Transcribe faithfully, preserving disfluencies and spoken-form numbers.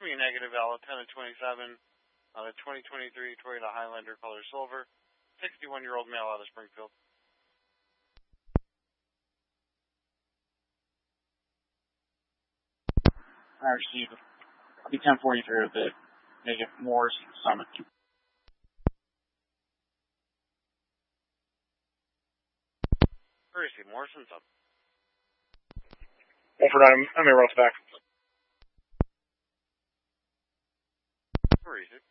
me negative L, ten to twenty-seven, on a twenty twenty-three Toyota Highlander color silver, sixty-one-year-old male out of Springfield. I received. I'll be ten forty-three with it. Negative Morse Summit. Where is he? Morrison's up. one for nine, I'm in rough back. Where is it?